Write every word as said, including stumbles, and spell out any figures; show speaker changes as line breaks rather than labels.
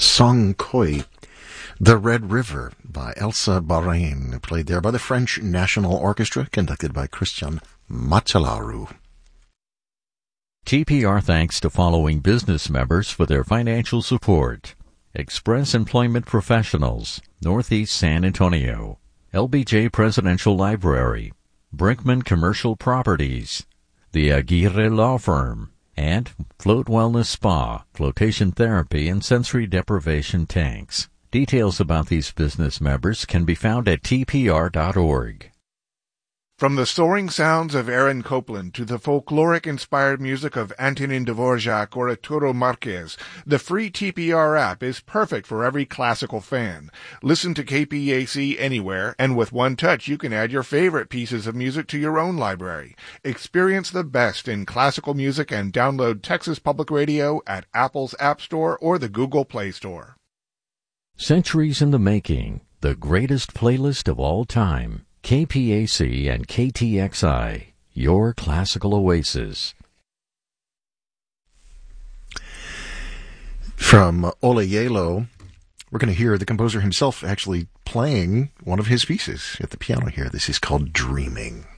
Song Khoi, The Red River by Elsa Barain, played there by the French National Orchestra, conducted by Christian Matalaru.
T P R thanks to following business members for their financial support: Express Employment Professionals, Northeast San Antonio; L B J Presidential Library; Brinkman Commercial Properties; the Aguirre Law Firm; and Float Wellness Spa, Flotation Therapy and Sensory Deprivation Tanks. Details about these business members can be found at T P R dot org.
From the soaring sounds of Aaron Copland to the folkloric-inspired music of Antonin Dvorak or Arturo Marquez, the free T P R app is perfect for every classical fan. Listen to K P A C anywhere, and with one touch you can add your favorite pieces of music to your own library. Experience the best in classical music and download Texas Public Radio at Apple's App Store or the Google Play Store.
Centuries in the Making, the greatest playlist of all time. K P A C and K T X I, your classical oasis.
From Ola Yelo, we're going to hear the composer himself actually playing one of his pieces at the piano here. This is called Dreaming.